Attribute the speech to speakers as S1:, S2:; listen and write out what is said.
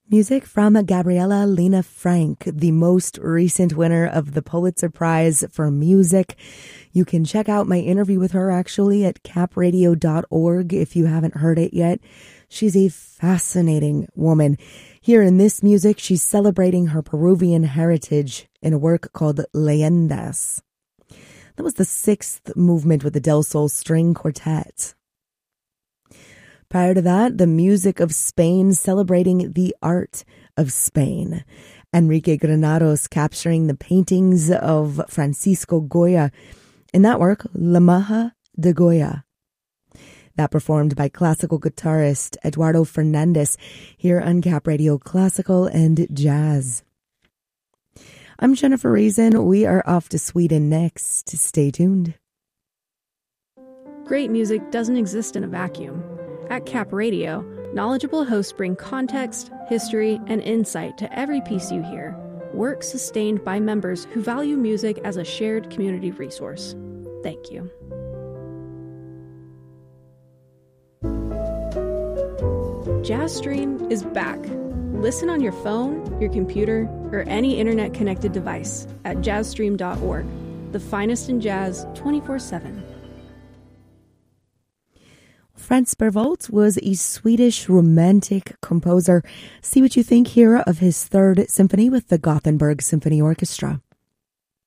S1: Music from Gabriella Lena Frank, the most recent winner of the Pulitzer Prize for Music. You can check out my interview with her actually at capradio.org if you haven't heard it yet. She's a fascinating woman. Here in this music, she's celebrating her Peruvian heritage in a work called Leyendas. That was the sixth movement with the Del Sol String Quartet. Prior to that, the music of Spain celebrating the art of Spain. Enrique Granados capturing the paintings of Francisco Goya in that work, La Maja de Goya. That performed by classical guitarist Eduardo Fernandez here on Cap Radio Classical and Jazz. I'm Jennifer Reason. We are off to Sweden next. Stay tuned.
S2: Great music doesn't exist in a vacuum. At Cap Radio, knowledgeable hosts bring context, history, and insight to every piece you hear. Work sustained by members who value music as a shared community resource. Thank you. JazzStream is back. Listen on your phone, your computer, or any internet-connected device at jazzstream.org. The finest in jazz 24/7.
S1: Franz Berwald was a Swedish romantic composer. See what you think here of his Third Symphony with the Gothenburg Symphony Orchestra.